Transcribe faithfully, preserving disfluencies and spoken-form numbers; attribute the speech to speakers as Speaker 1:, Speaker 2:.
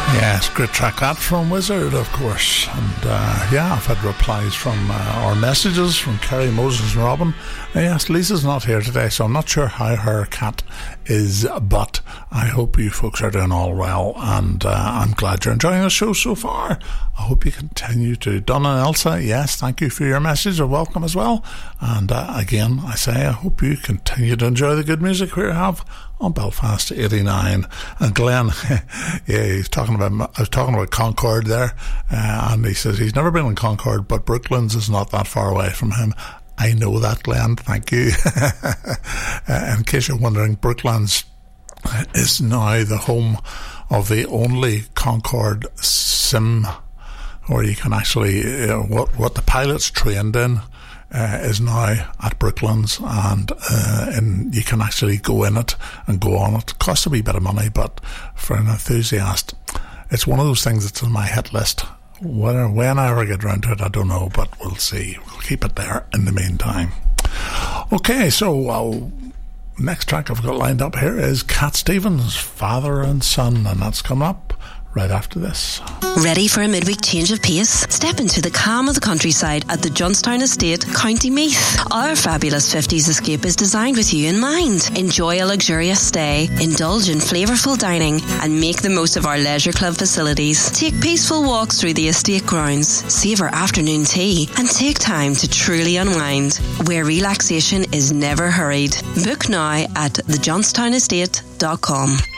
Speaker 1: Yes, great track that from Wizard, of course. And uh, yeah, I've had replies from uh, our messages from Kerry, Moses and Robin. Uh, yes, Lisa's not here today, so I'm not sure how her cat is, but I hope you folks are doing all well, and uh, I'm glad you're enjoying the show so far. I hope you continue to. Donna and Elsa, yes, thank you for your message. You're welcome as well. And uh, again, I say I hope you continue to enjoy the good music we have on Belfast eighty-nine. And Glenn, yeah, he's talking about, I was talking about Concord there, uh, and he says he's never been in Concord, but Brooklands is not that far away from him. I know that, Glenn, thank you. uh, in case you're wondering, Brooklands is now the home of the only Concord sim where you can actually, you know, what, what the pilots trained in Uh, is now at Brooklands, and uh, and you can actually go in it and go on it. It costs a wee bit of money, but for an enthusiast, it's one of those things that's on my hit list. When, when I ever get around to it, I don't know, but we'll see. We'll keep it there in the meantime. Okay, so uh, next track I've got lined up here is Cat Stevens, Father and Son, and that's coming up right after this.
Speaker 2: Ready for a midweek change of pace? Step into the calm of the countryside at the Johnstown Estate, County Meath. Our fabulous fifties escape is designed with you in mind. Enjoy a luxurious stay, indulge in flavourful dining, and make the most of our leisure club facilities. Take peaceful walks through the estate grounds, savour afternoon tea, and take time to truly unwind, where relaxation is never hurried. Book now at the johnstown estate dot com.